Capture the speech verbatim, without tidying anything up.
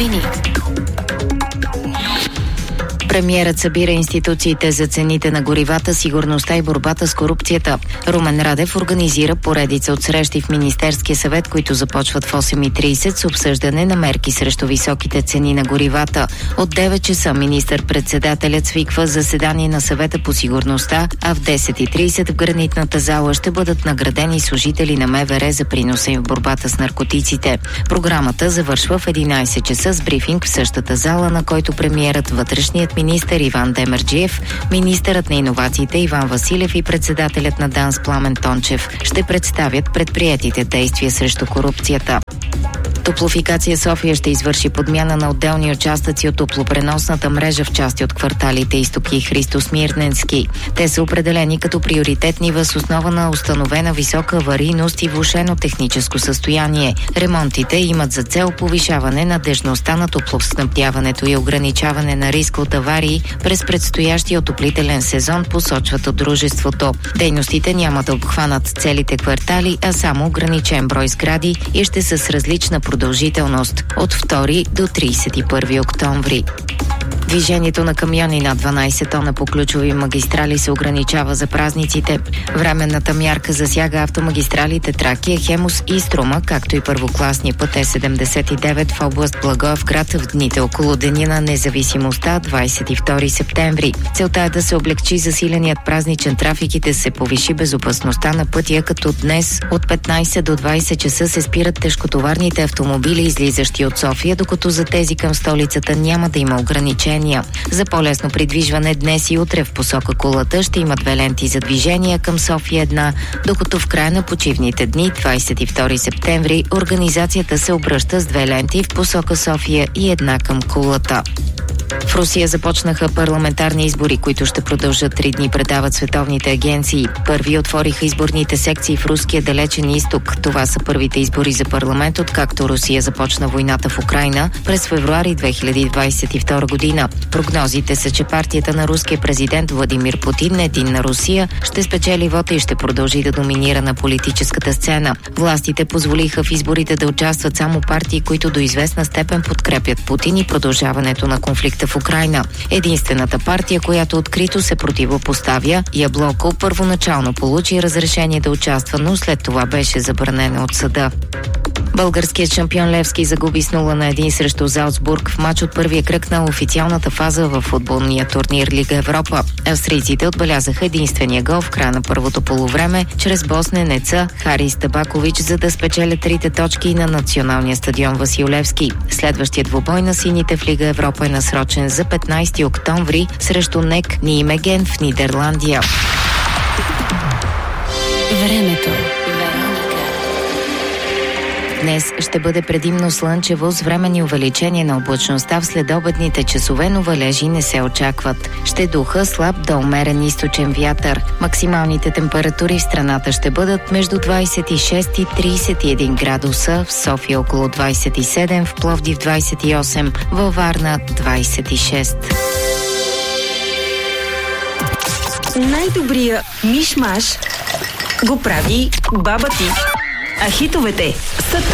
новини. Премиерът събира институциите за цените на горивата, сигурността и борбата с корупцията. Румен Радев организира поредица от срещи в Министерския съвет, които започват в осем и трийсет с обсъждане на мерки срещу високите цени на горивата. От девет часа министър-председателят свиква заседание на съвета по сигурността, а в десет и трийсет в гранитната зала ще бъдат наградени служители на МВР за приноса им в борбата с наркотиците. Програмата завършва в единайсет часа с брифинг в същата зала, на който премиерът, вътрешният министър Иван Демерджиев, министърът на иновациите Иван Василев и председателят на ДАНС Пламен Тончев ще представят предприетите действия срещу корупцията. Топлофикация София ще извърши подмяна на отделни участъци от топлопреносната мрежа в части от кварталите Изток и Христо Смирненски. Те са определени като приоритетни въз основа на установена висока аварийност и влошено техническо състояние. Ремонтите имат за цел повишаване надежността на топлоснабдяването и ограничаване на риск от аварии през предстоящия отоплителен сезон, посочват от дружеството. Дейностите няма да обхванат целите квартали, а само ограничен брой сгради и ще са с различна продължителност от втори до трийсет и първи октомври. Движението на камиони над дванайсет тона по ключови магистрали се ограничава за празниците. Временната мярка засяга автомагистралите Тракия, Хемус и Струма, както и първокласния път Е седемдесет и девет в област Благоевград в дните около Деня на независимостта, двайсет и втори септември. Целта е да се облегчи засиленият празничен трафик и да се повиши безопасността на пътя, като днес от петнайсет до двайсет часа се спират тежкотоварните автомобили, излизащи от София, докато за тези към столицата няма да има ограничения. За по-лесно придвижване днес и утре в посока Кулата ще има две ленти за движение, към София една, докато в края на почивните дни, двайсет и втори септември, организацията се обръща с две ленти в посока София и една към Кулата. В Русия започнаха парламентарни избори, които ще продължат три дни, предават световните агенции. Първи отвориха изборните секции в руския далечен изток. Това са първите избори за парламент, откакто Русия започна войната в Украйна през февруари две хиляди двайсет и втора година. Прогнозите са, че партията на руския президент Владимир Путин, Единна Русия, ще спечели вота и ще продължи да доминира на политическата сцена. Властите позволиха в изборите да участват само партии, които до известна степен подкрепят Путин и продължаването на конфликта в Украйна. Единствената партия, която открито се противопоставя, Яблоко, първоначално получи разрешение да участва, но след това беше забранена от съда. Българският шампион Левски загуби с нула на един срещу Залцбург в мач от първия кръг на официалната фаза в футболния турнир Лига Европа. Австрийците отбелязаха единствения гол в края на първото полувреме чрез босненеца Харис Табакович, за да спечелят трите точки на националния стадион Васил Левски. Следващият двубой на сините в Лига Европа е насрочен за петнайсети октомври срещу НЕК Ниемеген в Нидерландия. Времето. Днес ще бъде предимно слънчево с временни увеличения на облачността в следобедните часове, но валежи не се очакват. Ще духа слаб до умерен източен вятър. Максималните температури в страната ще бъдат между двайсет и шест и трийсет и един градуса, в София около двайсет и седем, в Пловдив двайсет и осем, във Варна двайсет и шест. Най-добрия миш-маш го прави баба ти. А хитовете са